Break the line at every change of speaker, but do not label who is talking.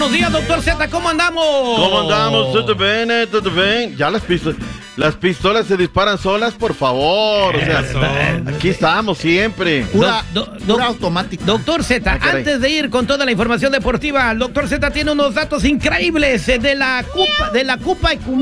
Buenos días, doctor Z, ¿cómo andamos?
¿Cómo andamos? ¿Todo bien? ¿Todo bien? Ya las pistolas se disparan solas, por favor. O sea, aquí estamos siempre.
Pura automática.
Doctor Z, antes de ir con toda la información deportiva, el doctor Z tiene unos datos increíbles de la Copa